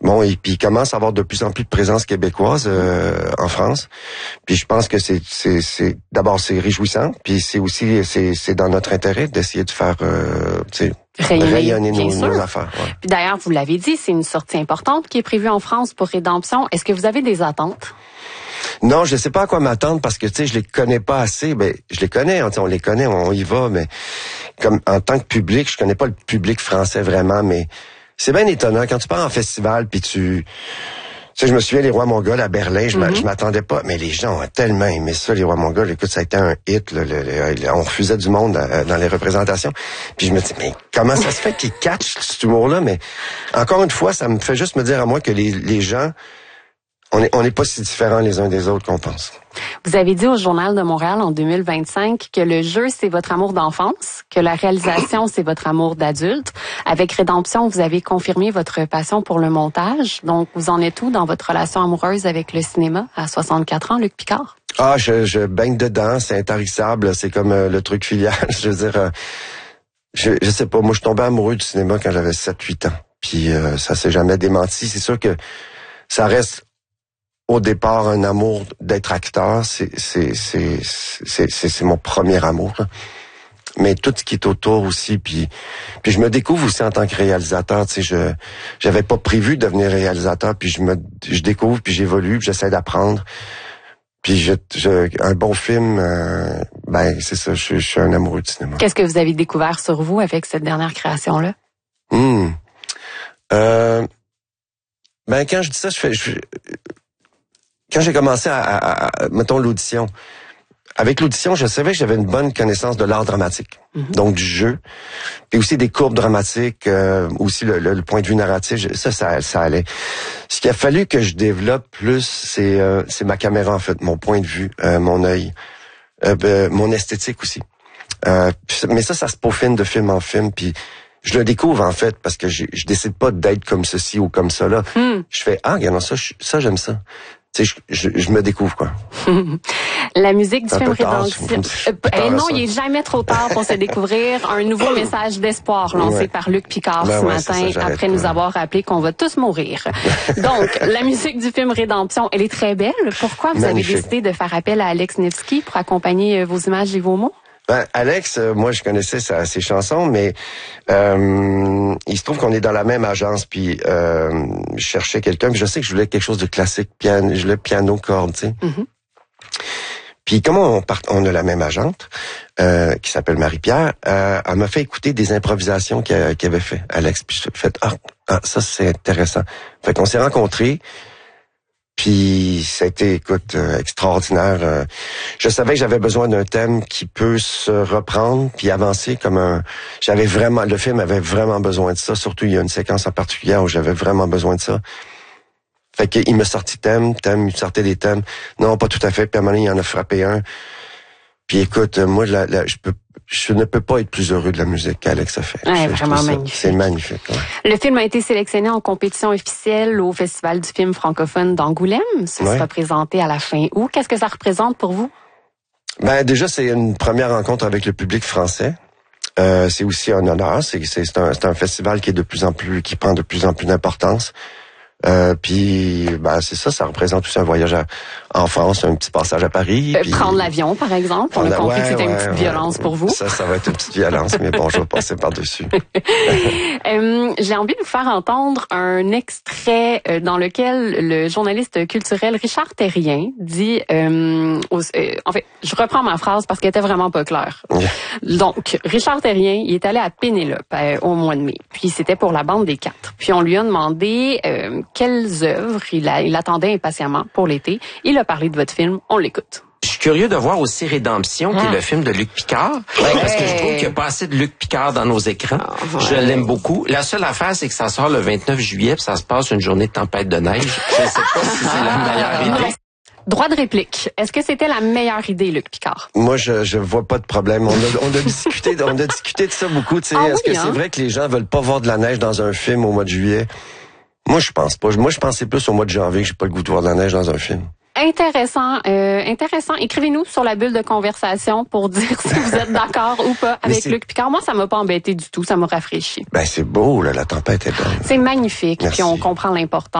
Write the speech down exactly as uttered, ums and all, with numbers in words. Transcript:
Bon, et puis il commence à avoir de plus en plus de présence québécoise euh, en France. Puis je pense que c'est c'est c'est d'abord c'est réjouissant, puis c'est aussi c'est c'est dans notre intérêt d'essayer de faire euh, tu sais rayonner, rayonner bien nos, sûr. nos affaires. Ouais. Puis d'ailleurs, vous l'avez dit, c'est une sortie importante qui est prévue en France pour Rédemption. Est-ce que vous avez des attentes? Non, je sais pas à quoi m'attendre parce que tu sais, je les connais pas assez. Ben, je les connais, on les connaît, on y va, mais comme en tant que public, je connais pas le public français vraiment, mais c'est bien étonnant quand tu pars en festival puis tu, tu sais, je me souviens les Rois Mongols à Berlin, je mm-hmm. m'attendais pas, mais les gens ont tellement aimé ça, les Rois Mongols. Écoute, ça a été un hit, là, le, le, le, on refusait du monde dans, dans les représentations. Puis je me dis, mais comment ça se fait qu'ils catchent cet humour-là? Mais encore une fois, ça me fait juste me dire à moi que les, les gens, on est, on n'est pas si différents les uns des autres qu'on pense. Vous avez dit au Journal de Montréal en deux mille vingt-cinq que le jeu, c'est votre amour d'enfance, que la réalisation, c'est votre amour d'adulte. Avec Rédemption, vous avez confirmé votre passion pour le montage. Donc, vous en êtes où dans votre relation amoureuse avec le cinéma à soixante-quatre ans, Luc Picard? Ah, je, je baigne dedans, c'est intarissable, c'est comme euh, le truc filial. Je veux dire, euh, je, je sais pas, moi, je suis tombé amoureux du cinéma quand j'avais sept huit ans. Puis euh, ça s'est jamais démenti. C'est sûr que ça reste au départ un amour d'être acteur, c'est c'est c'est c'est c'est, c'est mon premier amour. Là. Mais tout ce qui est autour aussi, puis puis je me découvre aussi en tant que réalisateur. Tu sais, je j'avais pas prévu de devenir réalisateur, puis je me je découvre, puis j'évolue, puis j'essaie d'apprendre. Puis je, je un bon film, euh, ben c'est ça. Je, je suis un amoureux du cinéma. Qu'est-ce que vous avez découvert sur vous avec cette dernière création là? Hum. Euh, ben quand je dis ça, je fais. Je, Quand j'ai commencé à, à, à mettons l'audition, avec l'audition, je savais que j'avais une bonne connaissance de l'art dramatique, mm-hmm. donc du jeu, puis aussi des courbes dramatiques, euh, aussi le, le, le point de vue narratif, ça, ça, ça allait. Ce qu'il a fallu que je développe plus, c'est euh, c'est ma caméra en fait, mon point de vue, euh, mon œil, euh, ben, mon esthétique aussi. Euh, mais ça, ça se peaufine de film en film, puis je le découvre en fait parce que je, je décide pas d'être comme ceci ou comme ça là. Mm. Je fais ah, regarde ça, je, ça j'aime ça. Tu sais, je, je, je me découvre, quoi. La musique du un film tard, Rédemption. Euh, eh non, il est jamais trop tard pour se découvrir. Un nouveau message d'espoir lancé ouais. par Luc Picard ben ce ouais, matin, ça, après nous avoir rappelé qu'on va tous mourir. Donc, la musique du film Rédemption, elle est très belle. Pourquoi vous Magnifique. avez décidé de faire appel à Alex Nevsky pour accompagner vos images et vos mots? Ben, Alex, euh, moi je connaissais sa, ses chansons, mais euh, il se trouve qu'on est dans la même agence, puis euh, je cherchais quelqu'un, puis je sais que je voulais quelque chose de classique, piano, je voulais piano corde, tu sais. Mm-hmm. Puis comme on, part, on a la même agente, euh, qui s'appelle Marie-Pierre, euh, elle m'a fait écouter des improvisations qu'elle, qu'elle avait fait, Alex, puis je fait ah, ah ça c'est intéressant. Fait qu'on s'est rencontrés. Puis ça a été, écoute, euh, extraordinaire. Euh, je savais que j'avais besoin d'un thème qui peut se reprendre puis avancer comme un. J'avais vraiment, le film avait vraiment besoin de ça. Surtout il y a une séquence en particulier où j'avais vraiment besoin de ça. Fait qu'il me sortit thème, thème, il me sortait des thèmes. Non, pas tout à fait. Puis à un moment donné, il en a frappé un. Puis écoute, moi, la, la, je peux, je ne peux pas être plus heureux de la musique qu'Alex a fait. Ouais, vraiment magnifique. C'est magnifique. Ouais. Le film a été sélectionné en compétition officielle au Festival du film francophone d'Angoulême. Ça ouais. sera présenté à la fin août. Qu'est-ce que ça représente pour vous? Ben déjà, c'est une première rencontre avec le public français. Euh, c'est aussi un honneur. C'est, c'est, c'est, un, c'est un festival qui est de plus en plus, qui prend de plus en plus d'importance. Euh, puis, ben c'est ça, ça représente aussi un voyage à, en France, un petit passage à Paris. Euh, puis, prendre l'avion, par exemple. On a compris ouais, que c'était ouais, une petite ouais, violence ouais. pour vous. Ça, ça va être une petite violence, mais bon, je vais passer par-dessus. euh, j'ai envie de vous faire entendre un extrait euh, dans lequel le journaliste culturel Richard Terrien dit... Euh, aux, euh, en fait, je reprends ma phrase parce qu'elle était vraiment pas claire. Donc, Richard Terrien, il est allé à Pénélope euh, au mois de mai. Puis, c'était pour la bande des quatre. Puis, on lui a demandé... Euh, quelles œuvres il, a, il attendait impatiemment pour l'été. Il a parlé de votre film. On l'écoute. Je suis curieux de voir aussi Rédemption, ah. qui est le film de Luc Picard, ouais. parce que je trouve qu'il n'y a pas assez de Luc Picard dans nos écrans. Oh, ouais. Je l'aime beaucoup. La seule affaire, c'est que ça sort le vingt-neuf juillet, puis ça se passe une journée de tempête de neige. Je ne sais pas si c'est la meilleure idée. Droit de réplique. Est-ce que c'était la meilleure idée, Luc Picard? Moi, je je vois pas de problème. On a, on a discuté, on a discuté de ça beaucoup. Tu sais, ah, est-ce oui, que hein? c'est vrai que les gens veulent pas voir de la neige dans un film au mois de juillet? Moi, je pense pas. Moi, je pensais plus au mois de janvier que j'ai pas le goût de voir de la neige dans un film. Intéressant, euh, intéressant. Écrivez-nous sur la bulle de conversation pour dire si vous êtes d'accord ou pas avec Luc Picard. Moi, ça m'a pas embêté du tout. Ça m'a rafraîchi. Ben, c'est beau, là. La tempête est bonne. C'est magnifique. Merci. Puis on comprend l'importance.